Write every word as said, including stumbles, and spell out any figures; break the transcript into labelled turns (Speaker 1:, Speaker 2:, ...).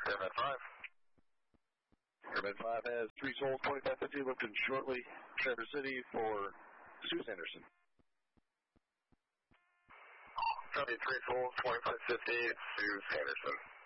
Speaker 1: Airman five.
Speaker 2: Airman five has three souls, twenty-five fifty, lifting shortly, Traverse City for Sue Sanderson.
Speaker 1: Copy, three souls, twenty-five fifty, Sue Sanderson.